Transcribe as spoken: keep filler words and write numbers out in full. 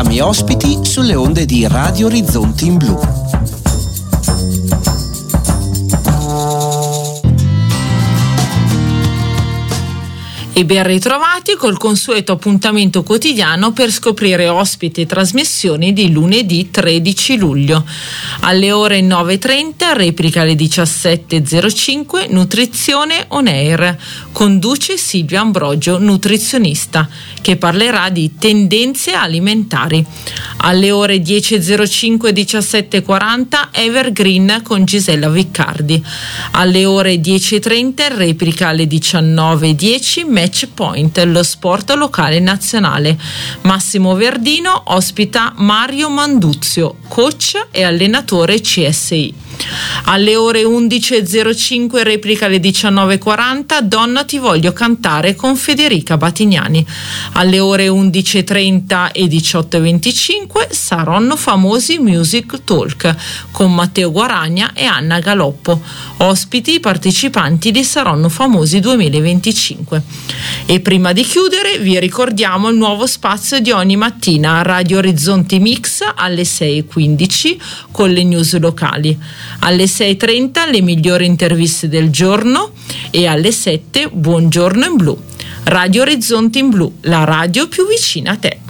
programmi ospiti sulle onde di Radio Orizzonti in Blu. E ben ritrovati col consueto appuntamento quotidiano per scoprire ospiti e trasmissioni di lunedì tredici luglio. Alle ore nove e trenta, replica alle diciassette e zero cinque, Nutrizione On Air. Conduce Silvia Ambrogio, nutrizionista, che parlerà di tendenze alimentari. Alle ore dieci e zero cinque e diciassette e quaranta, Evergreen con Gisella Viccardi. Alle ore dieci e trenta, replica alle diciannove e dieci, Match Point, lo sport locale nazionale. Massimo Verdino ospita Mario Manduzio, coach e allenatore C S I. Alle ore undici e zero cinque, replica alle diciannove e quaranta, Donna ti voglio cantare con Federica Batignani. Alle ore undici e trenta e diciotto e venticinque, Saronno Famosi Music Talk con Matteo Guaragna e Anna Galoppo, ospiti partecipanti di Saronno Famosi duemilaventicinque. E prima di chiudere vi ricordiamo il nuovo spazio di ogni mattina a Radio Orizzonti Mix alle sei e quindici con le news locali. Alle sei e trenta le migliori interviste del giorno e alle sette Buongiorno in Blu. Radio Orizzonti in Blu, la radio più vicina a te.